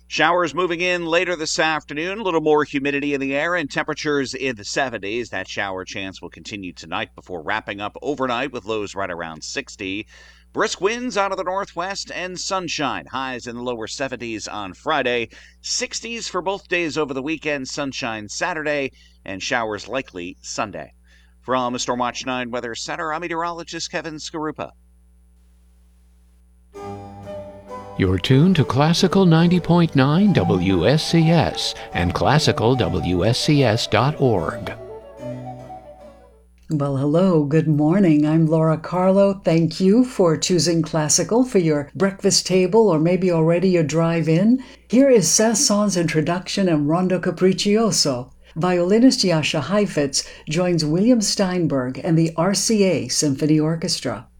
Showers moving in later this afternoon, a little more humidity in the air and temperatures in the 70s. That shower chance will continue tonight before wrapping up overnight with lows right around 60. Brisk winds out of the northwest and sunshine. Highs in the lower 70s on Friday. 60s for both days over the weekend. Sunshine Saturday and showers likely Sunday. From Stormwatch 9 Weather Center, I'm meteorologist Kevin Skarupa. You're tuned to Classical 90.9 WSCS and classicalwscs.org. Well, hello, good morning. I'm Laura Carlo. Thank you for choosing classical for your breakfast table or maybe already your drive-in. Here is Saint-Saëns' introduction and Rondo Capriccioso. Violinist Jascha Heifetz joins William Steinberg and the RCA Symphony Orchestra.